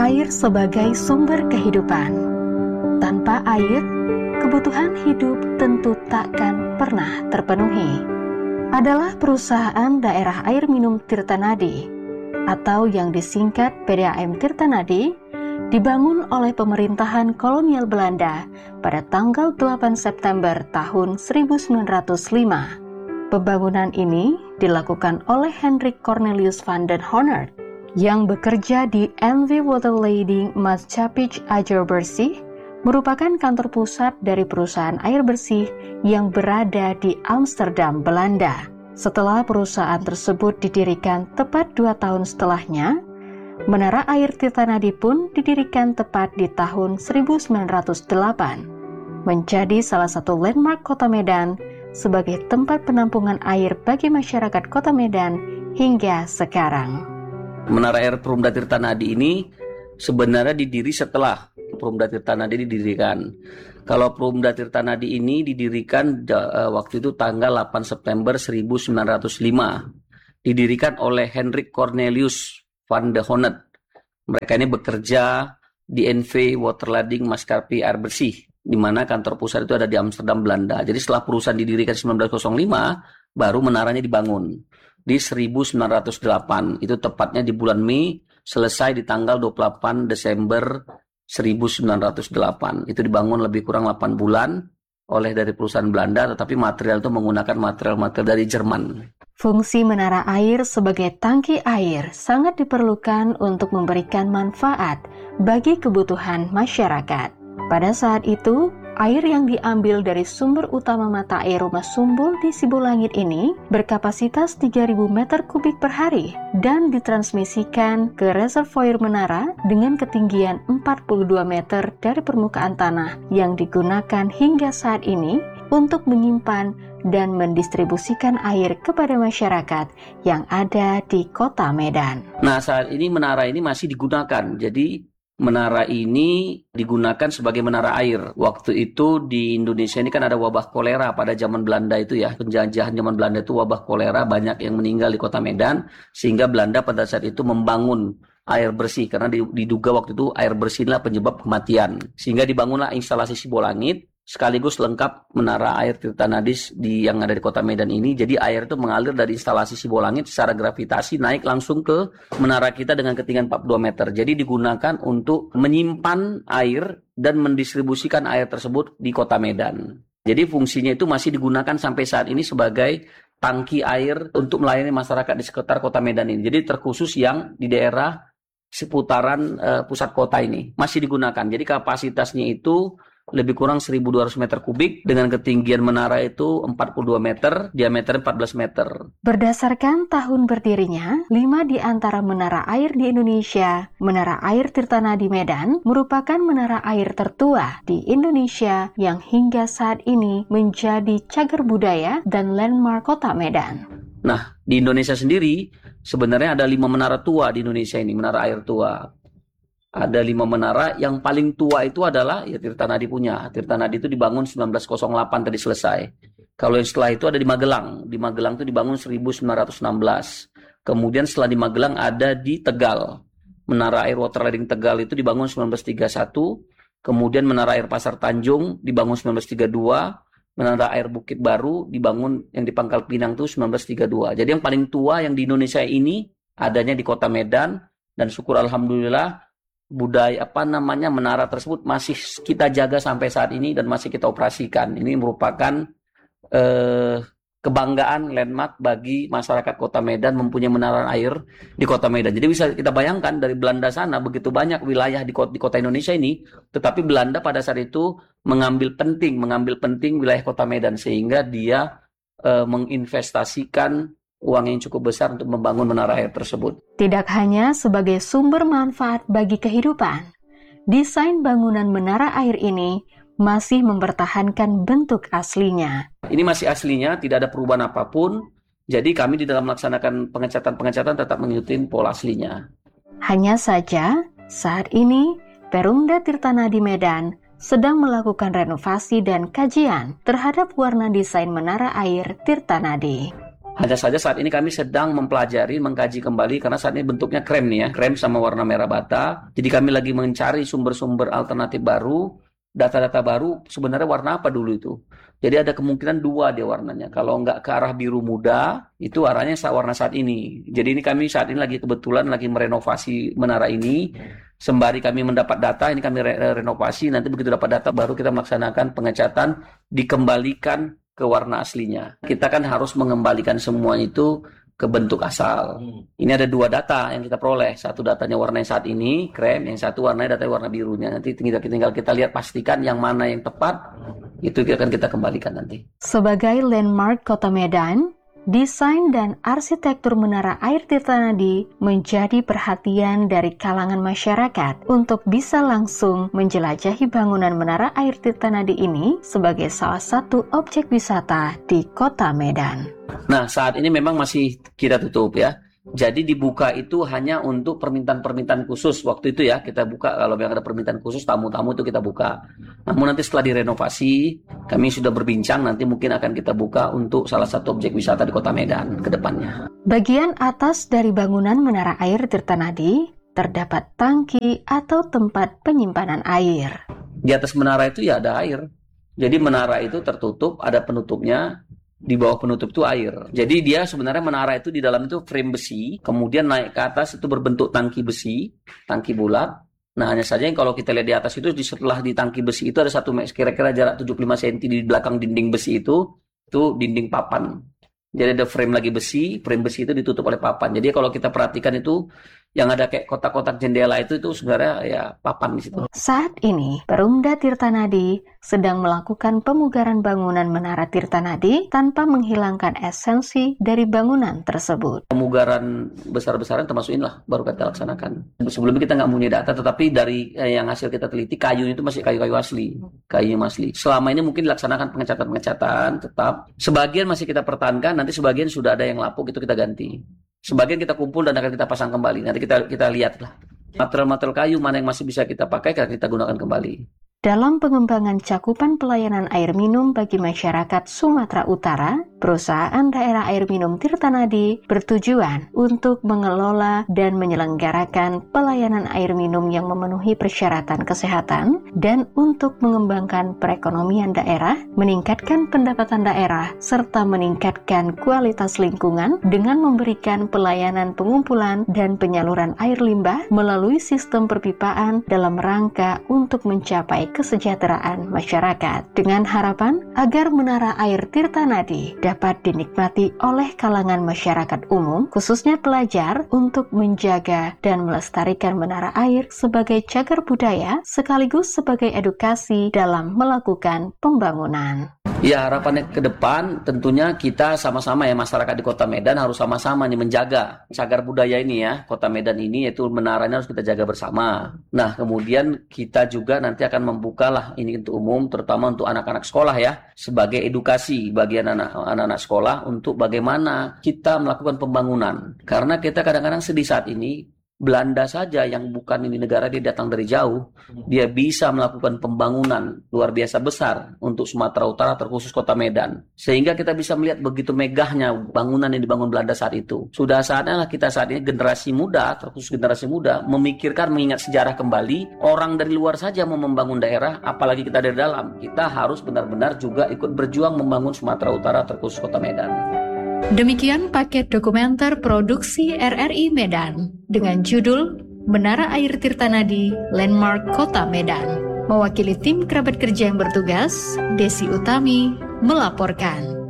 Air sebagai sumber kehidupan. Tanpa air, kebutuhan hidup tentu takkan pernah terpenuhi. Adalah perusahaan Daerah Air Minum Tirtanadi atau yang disingkat PDAM Tirtanadi, dibangun oleh pemerintahan kolonial Belanda pada tanggal 8 September tahun 1905. Pembangunan ini dilakukan oleh Hendrik Cornelius van den Honert yang bekerja di NV Waterleiding Maatschappij Air Bersih, merupakan kantor pusat dari perusahaan air bersih yang berada di Amsterdam, Belanda. Setelah perusahaan tersebut didirikan tepat 2 tahun setelahnya, Menara Air Tirtanadi pun didirikan tepat di tahun 1908, menjadi salah satu landmark Kota Medan sebagai tempat penampungan air bagi masyarakat Kota Medan hingga sekarang. Menara Air Perumda Tirtanadi ini sebenarnya didiri setelah Perumda Tirtanadi didirikan. Kalau Perumda Tirtanadi ini didirikan waktu itu tanggal 8 September 1905. Didirikan oleh Hendrik Cornelius van den Honert. Mereka ini bekerja di NV Waterleiding Maatschappij Air Bersih, di mana kantor pusat itu ada di Amsterdam, Belanda. Jadi setelah perusahaan didirikan 1905, baru menaranya dibangun di 1908. Itu tepatnya di bulan Mei, selesai di tanggal 28 Desember 1908. Itu dibangun lebih kurang 8 bulan oleh dari perusahaan Belanda, tetapi material itu menggunakan material dari Jerman. Fungsi menara air sebagai tangki air sangat diperlukan untuk memberikan manfaat bagi kebutuhan masyarakat. Pada saat itu, air yang diambil dari sumber utama mata air Rumah Sumbul di Sibolangit ini berkapasitas 3.000 meter kubik per hari dan ditransmisikan ke reservoir menara dengan ketinggian 42 meter dari permukaan tanah yang digunakan hingga saat ini untuk menyimpan dan mendistribusikan air kepada masyarakat yang ada di Kota Medan. Nah, saat ini menara ini masih digunakan. Jadi menara ini digunakan sebagai menara air. Waktu itu di Indonesia ini kan ada wabah kolera pada zaman Belanda itu ya. Penjajahan zaman Belanda itu wabah kolera, banyak yang meninggal di Kota Medan. Sehingga Belanda pada saat itu membangun air bersih. Karena diduga waktu itu air bersih adalah penyebab kematian. Sehingga dibangunlah instalasi Sibolangit sekaligus lengkap menara air Tirtanadi yang ada di Kota Medan ini. Jadi air itu mengalir dari instalasi Sibolangit secara gravitasi naik langsung ke menara kita dengan ketinggian 42 meter. Jadi digunakan untuk menyimpan air dan mendistribusikan air tersebut di Kota Medan. Jadi fungsinya itu masih digunakan sampai saat ini sebagai tangki air untuk melayani masyarakat di sekitar Kota Medan ini. Jadi terkhusus yang di daerah seputaran pusat kota ini masih digunakan. Jadi kapasitasnya itu lebih kurang 1.200 meter kubik dengan ketinggian menara itu 42 meter, diameter 14 meter. Berdasarkan tahun berdirinya, 5 di antara menara air di Indonesia, Menara Air Tirtanadi Medan merupakan menara air tertua di Indonesia yang hingga saat ini menjadi cagar budaya dan landmark Kota Medan. Nah, di Indonesia sendiri sebenarnya ada 5 menara tua di Indonesia ini, menara air tua. Ada 5 menara, yang paling tua itu adalah ya Tirtanadi punya. Tirtanadi itu dibangun 1908 tadi selesai. Kalau yang setelah itu ada di Magelang. Di Magelang itu dibangun 1916. Kemudian setelah di Magelang ada di Tegal. Menara Air Waterleiding Tegal itu dibangun 1931. Kemudian Menara Air Pasar Tanjung dibangun 1932. Menara Air Bukit Baru dibangun yang di Pangkal Pinang itu 1932. Jadi yang paling tua yang di Indonesia ini adanya di Kota Medan, dan syukur alhamdulillah menara tersebut masih kita jaga sampai saat ini dan masih kita operasikan. Ini merupakan kebanggaan landmark bagi masyarakat Kota Medan mempunyai menara air di Kota Medan. Jadi bisa kita bayangkan dari Belanda sana begitu banyak wilayah di kota Indonesia ini, tetapi Belanda pada saat itu mengambil penting wilayah Kota Medan sehingga dia menginvestasikan uang yang cukup besar untuk membangun menara air tersebut. Tidak hanya sebagai sumber manfaat bagi kehidupan, desain bangunan menara air ini masih mempertahankan bentuk aslinya. Ini masih aslinya, tidak ada perubahan apapun. Jadi kami di dalam melaksanakan pengecatan tetap mengikuti pola aslinya. Hanya saja, saat ini Perumda Tirtanadi Medan sedang melakukan renovasi dan kajian terhadap warna desain menara air Tirtanadi. Hanya saja saat ini kami sedang mempelajari, mengkaji kembali karena saat ini bentuknya krem nih ya, krem sama warna merah bata. Jadi kami lagi mencari sumber-sumber alternatif baru, data-data baru sebenarnya warna apa dulu itu. Jadi ada kemungkinan dua dia warnanya. Kalau nggak ke arah biru muda, itu arahnya warna saat ini. Jadi ini kami saat ini lagi kebetulan lagi merenovasi menara ini. Sembari kami mendapat data, ini kami renovasi. Nanti begitu dapat data baru kita melaksanakan pengecatan, dikembalikan ke warna aslinya. Kita kan harus mengembalikan semua itu ke bentuk asal. Ini ada dua data yang kita peroleh. Satu datanya warna yang saat ini, krem. Yang satu warnanya datanya warna birunya. Nanti tinggal kita lihat pastikan yang mana yang tepat. Itu akan kita kembalikan nanti. Sebagai landmark Kota Medan, desain dan arsitektur Menara Air Tirtanadi menjadi perhatian dari kalangan masyarakat untuk bisa langsung menjelajahi bangunan Menara Air Tirtanadi ini sebagai salah satu objek wisata di Kota Medan. Nah, saat ini memang masih kita tutup ya. Jadi dibuka itu hanya untuk permintaan-permintaan khusus. Waktu itu ya kita buka, kalau yang ada permintaan khusus tamu-tamu itu kita buka. Namun nanti setelah direnovasi, kami sudah berbincang nanti mungkin akan kita buka untuk salah satu objek wisata di Kota Medan ke depannya. Bagian atas dari bangunan Menara Air Tirtanadi terdapat tangki atau tempat penyimpanan air. Di atas menara itu ya ada air. Jadi menara itu tertutup, ada penutupnya. Di bawah penutup itu air. Jadi dia sebenarnya menara itu di dalam itu frame besi, kemudian naik ke atas itu berbentuk tangki besi, tangki bulat. Nah, hanya saja kalau kita lihat di atas itu setelah di tangki besi itu ada satu kira-kira jarak 75 cm di belakang dinding besi itu dinding papan. Jadi ada frame lagi besi, frame besi itu ditutup oleh papan. Jadi kalau kita perhatikan itu yang ada kayak kotak-kotak jendela itu sebenarnya ya papan di situ. Saat ini, Perumda Tirtanadi sedang melakukan pemugaran bangunan Menara Tirtanadi tanpa menghilangkan esensi dari bangunan tersebut. Pemugaran besar-besaran termasuk inilah baru kita laksanakan. Sebelumnya kita nggak punya data, tetapi dari yang hasil kita teliti kayu itu masih kayu-kayu asli, kayu asli. Selama ini mungkin dilaksanakan pengecatan-pengecatan tetap. Sebagian masih kita pertahankan, nanti sebagian sudah ada yang lapuk itu kita ganti. Sebagian kita kumpul dan akan kita pasang kembali. Nanti kita lihatlah material-material kayu mana yang masih bisa kita pakai, kita gunakan kembali. Dalam pengembangan cakupan pelayanan air minum bagi masyarakat Sumatera Utara, perusahaan daerah air minum Tirtanadi bertujuan untuk mengelola dan menyelenggarakan pelayanan air minum yang memenuhi persyaratan kesehatan dan untuk mengembangkan perekonomian daerah, meningkatkan pendapatan daerah, serta meningkatkan kualitas lingkungan dengan memberikan pelayanan pengumpulan dan penyaluran air limbah melalui sistem perpipaan dalam rangka untuk mencapai kesejahteraan masyarakat dengan harapan agar Menara Air Tirtanadi dapat dinikmati oleh kalangan masyarakat umum, khususnya pelajar, untuk menjaga dan melestarikan menara air sebagai cagar budaya sekaligus sebagai edukasi dalam melakukan pembangunan. Ya, harapannya ke depan tentunya kita sama-sama ya, masyarakat di Kota Medan harus sama-sama nih menjaga cagar budaya ini ya, Kota Medan ini, yaitu menaranya harus kita jaga bersama. Nah, kemudian kita juga nanti akan membukalah ini untuk umum, terutama untuk anak-anak sekolah ya, sebagai edukasi bagi anak-anak sekolah untuk bagaimana kita melakukan pembangunan. Karena kita kadang-kadang sedih saat ini, Belanda saja yang bukan ini negara, dia datang dari jauh, dia bisa melakukan pembangunan luar biasa besar untuk Sumatera Utara, terkhusus Kota Medan. Sehingga kita bisa melihat begitu megahnya bangunan yang dibangun Belanda saat itu. Sudah saatnya lah kita saat ini generasi muda, terkhusus generasi muda, memikirkan, mengingat sejarah kembali. Orang dari luar saja mau membangun daerah, apalagi kita dari dalam. Kita harus benar-benar juga ikut berjuang membangun Sumatera Utara, terkhusus Kota Medan. Demikian paket dokumenter produksi RRI Medan dengan judul Menara Air Tirtanadi, Landmark Kota Medan. Mewakili tim kerabat kerja yang bertugas, Desi Utami melaporkan.